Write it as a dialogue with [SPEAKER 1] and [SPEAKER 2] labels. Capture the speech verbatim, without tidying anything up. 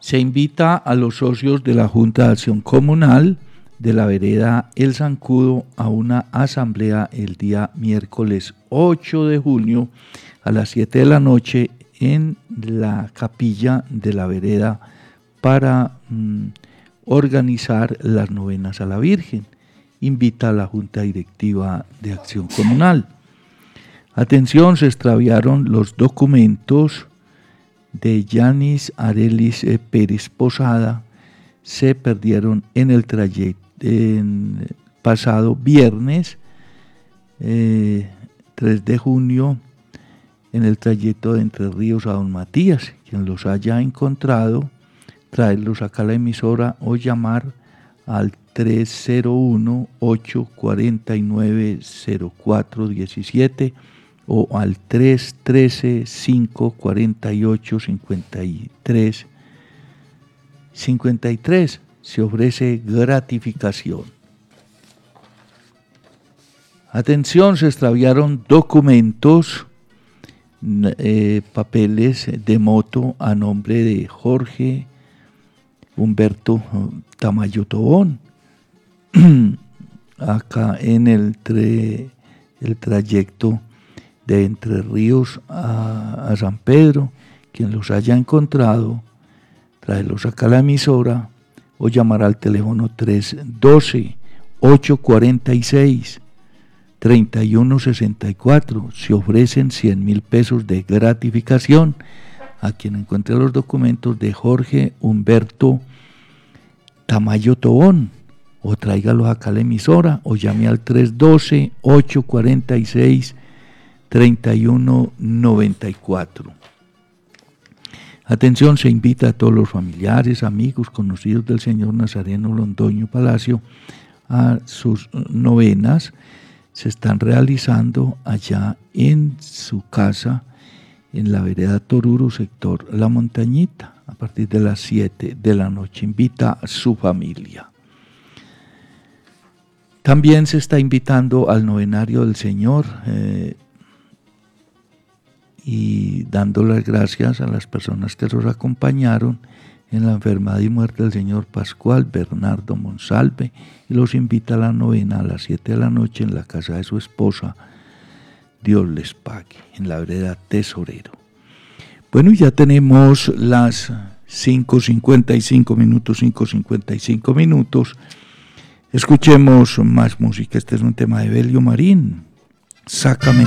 [SPEAKER 1] Se invita a los socios de la Junta de Acción Comunal de la vereda El Zancudo a una asamblea el día miércoles ocho de junio a las siete de la noche en la capilla de la vereda para mm, organizar las novenas a la Virgen. Invita a la Junta Directiva de Acción Comunal. Atención, se extraviaron los documentos de Yanis Arelis Pérez Posada, se perdieron en el trayecto en pasado viernes eh, tres de junio en el trayecto de Entre Ríos a Don Matías. Quien los haya encontrado, traerlos acá a la emisora o llamar al tres cero uno, ocho cuatro nueve, cero cuatro uno siete o al tres uno tres, cinco cuatro ocho, cinco tres cinco tres. Se ofrece gratificación. Atención, se extraviaron documentos, eh, papeles de moto a nombre de Jorge Humberto Tamayo Tobón, acá en el, tre, el trayecto de Entre Ríos a, a San Pedro. Quien los haya encontrado, tráelos acá a la emisora o llamar al teléfono tres uno dos, ocho cuatro seis, tres uno seis cuatro. Se ofrecen cien mil pesos de gratificación a quien encuentre los documentos de Jorge Humberto Tamayo Tobón, o tráigalos acá a la emisora o llame al tres uno dos, ocho cuatro seis, tres uno nueve cuatro. Atención, se invita a todos los familiares, amigos, conocidos del señor Nazareno Londoño Palacio a sus novenas. Se están realizando allá en su casa, en la vereda Toruro, sector La Montañita, a partir de las siete de la noche. Invita a su familia. También se está invitando al novenario del Señor, eh, y dando las gracias a las personas que los acompañaron en la enfermedad y muerte del señor Pascual Bernardo Monsalve, y los invita a la novena a las siete de la noche en la casa de su esposa. Dios les pague, en la vereda Tesorero. Bueno, ya tenemos las cinco cincuenta y cinco minutos, cinco cincuenta y cinco minutos. Escuchemos más música. Este es un tema de Belio Marín. Sácame